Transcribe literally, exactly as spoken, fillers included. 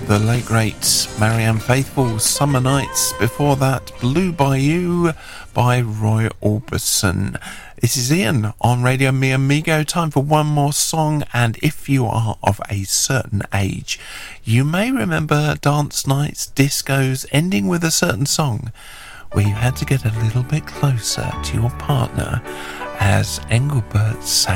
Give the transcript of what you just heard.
the late great Marianne Faithfull's Summer Nights. Before that, Blue Bayou by Roy Orbison. This is Ian on Radio Mi Amigo. Time for one more song, and if you are of a certain age, you may remember dance nights, discos ending with a certain song where you had to get a little bit closer to your partner as Engelbert sang.